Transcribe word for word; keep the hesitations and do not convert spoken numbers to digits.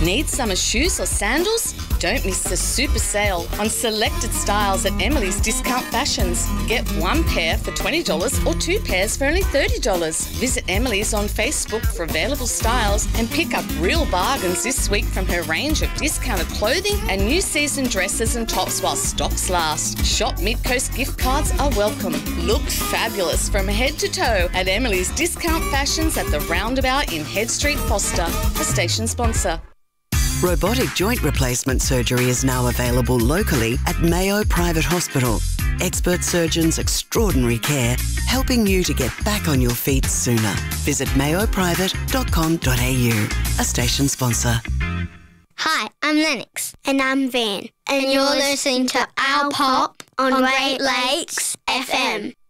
Need summer shoes or sandals? Don't miss the super sale on selected styles at Emily's Discount Fashions. Get one pair for twenty dollars or two pairs for only thirty dollars. Visit Emily's on Facebook for available styles and pick up real bargains this week from her range of discounted clothing and new season dresses and tops while stocks last. Shop Mid-Coast gift cards are welcome. Look fabulous from head to toe at Emily's Discount Fashions at the Roundabout in Head Street, Foster, a station sponsor. Robotic joint replacement surgery is now available locally at Mayo Private Hospital. Expert surgeons, extraordinary care, helping you to get back on your feet sooner. Visit mayo private dot com dot a u, a station sponsor. Hi, I'm Lennox. And I'm Van. And you're listening to Our Pop on Great Lakes F M.